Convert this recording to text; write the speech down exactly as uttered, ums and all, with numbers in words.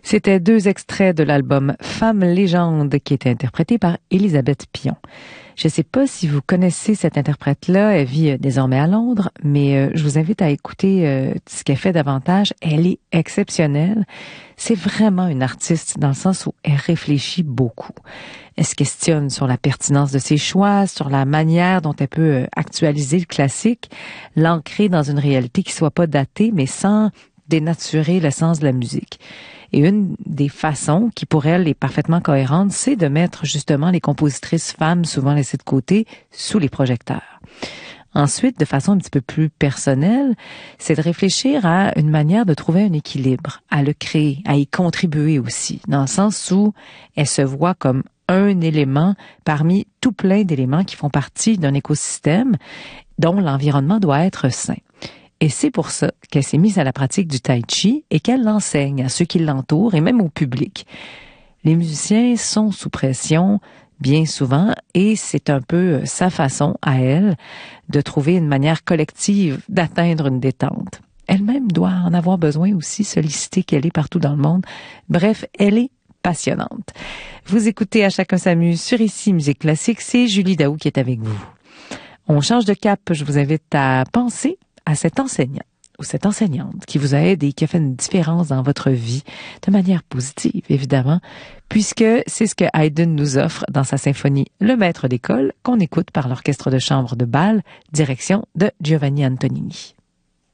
C'était deux extraits de l'album Femme légende qui était interprété par Élisabeth Pion. Je ne sais pas si vous connaissez cette interprète-là, elle vit euh, désormais à Londres, mais euh, je vous invite à écouter euh, ce qu'elle fait davantage. Elle est exceptionnelle. C'est vraiment une artiste dans le sens où elle réfléchit beaucoup. Elle se questionne sur la pertinence de ses choix, sur la manière dont elle peut euh, actualiser le classique, l'ancrer dans une réalité qui soit pas datée, mais sans dénaturer l'essence de la musique. Et une des façons qui, pour elle, est parfaitement cohérente, c'est de mettre justement les compositrices femmes, souvent laissées de côté, sous les projecteurs. Ensuite, de façon un petit peu plus personnelle, c'est de réfléchir à une manière de trouver un équilibre, à le créer, à y contribuer aussi, dans le sens où elle se voit comme un élément parmi tout plein d'éléments qui font partie d'un écosystème dont l'environnement doit être sain. Et c'est pour ça qu'elle s'est mise à la pratique du tai chi et qu'elle l'enseigne à ceux qui l'entourent et même au public. Les musiciens sont sous pression bien souvent et c'est un peu sa façon à elle de trouver une manière collective d'atteindre une détente. Elle-même doit en avoir besoin aussi, solliciter qu'elle est partout dans le monde. Bref, elle est passionnante. Vous écoutez À chacun s'amuse sur Ici Musique Classique, c'est Julie Daou qui est avec vous. On change de cap, je vous invite à penser à cet enseignant ou cette enseignante qui vous aide et qui a fait une différence dans votre vie de manière positive, évidemment, puisque c'est ce que Haydn nous offre dans sa symphonie Le Maître d'école, qu'on écoute par l'orchestre de chambre de Bâle, direction de Giovanni Antonini.